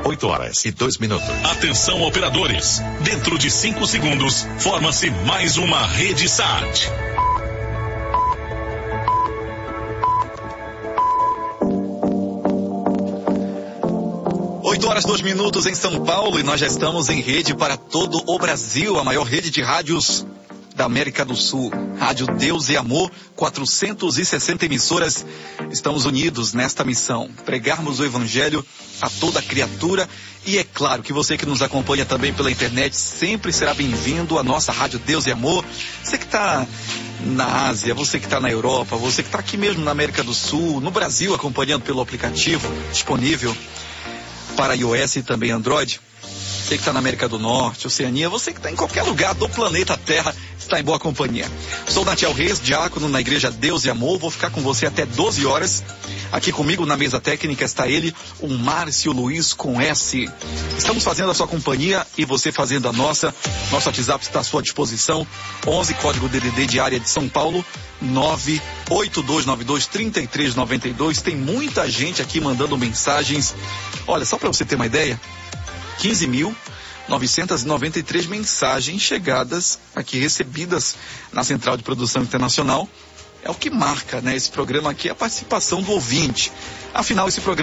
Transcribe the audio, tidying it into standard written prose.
8h02. Atenção, operadores. Dentro de 5 segundos, forma-se mais uma Rede Sat. Horas 2 em São Paulo, e nós já estamos em rede para todo o Brasil, a maior rede de rádios da América do Sul. Rádio Deus e Amor, 460 emissoras. Estamos unidos nesta missão, pregarmos o Evangelho a toda criatura. E é claro que você que nos acompanha também pela internet sempre será bem-vindo à nossa Rádio Deus e Amor. Você que está na Ásia, você que está na Europa, você que está aqui mesmo na América do Sul, no Brasil, acompanhando pelo aplicativo disponível para iOS e também Android. Você que está na América do Norte, Oceania, você que está em qualquer lugar do planeta Terra, está em boa companhia. Sou Natiel Reis, diácono na Igreja Deus e Amor. Vou ficar com você até 12 horas. Aqui comigo na mesa técnica está ele, o Márcio Luiz com S. Estamos fazendo a sua companhia e você fazendo a nossa. Nosso WhatsApp está à sua disposição. 11, código DDD de área de São Paulo, 98292-3392. Tem muita gente aqui mandando mensagens. Olha, só para você ter uma ideia, 15.993 mensagens chegadas aqui, recebidas na Central de Produção Internacional. É o que marca, né, esse programa aqui, a participação do ouvinte. Afinal, esse programa